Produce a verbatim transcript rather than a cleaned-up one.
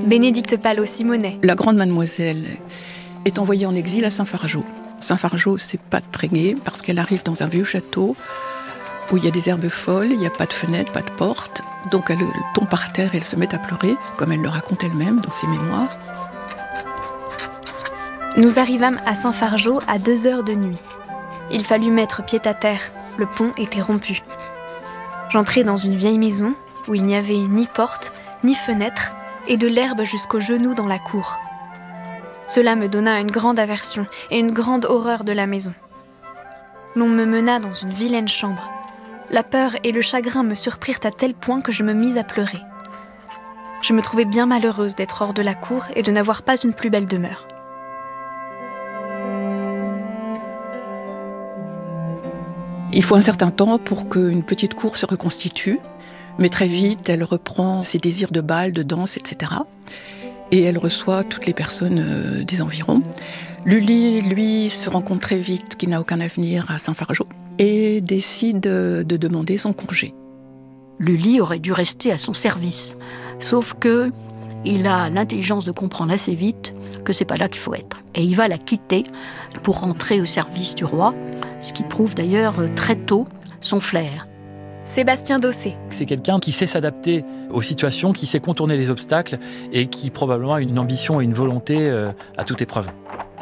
Bénédicte Palot-Simonet. La grande mademoiselle est envoyée en exil à Saint-Fargeau. Saint-Fargeau, c'est pas très gai parce qu'elle arrive dans un vieux château où il y a des herbes folles, il n'y a pas de fenêtre, pas de porte. Donc elle tombe par terre et elle se met à pleurer, comme elle le raconte elle-même dans ses mémoires. Nous arrivâmes à Saint-Fargeau à deux heures de nuit. Il fallut mettre pied à terre, le pont était rompu. J'entrai dans une vieille maison où il n'y avait ni porte, ni fenêtre, et de l'herbe jusqu'aux genoux dans la cour. Cela me donna une grande aversion et une grande horreur de la maison. L'on me mena dans une vilaine chambre. La peur et le chagrin me surprirent à tel point que je me mis à pleurer. Je me trouvais bien malheureuse d'être hors de la cour et de n'avoir pas une plus belle demeure. Il faut un certain temps pour qu'une petite cour se reconstitue, mais très vite, elle reprend ses désirs de bal, de danse, et cetera. Et elle reçoit toutes les personnes euh, des environs. Lully, lui, se rend compte très vite qu'il n'a aucun avenir à Saint-Fargeau et décide de, de demander son congé. Lully aurait dû rester à son service, sauf que il a l'intelligence de comprendre assez vite que c'est pas là qu'il faut être. Et il va la quitter pour rentrer au service du roi, ce qui prouve d'ailleurs très tôt son flair. Sébastien Dossé. C'est quelqu'un qui sait s'adapter aux situations, qui sait contourner les obstacles et qui probablement a une ambition et une volonté à toute épreuve.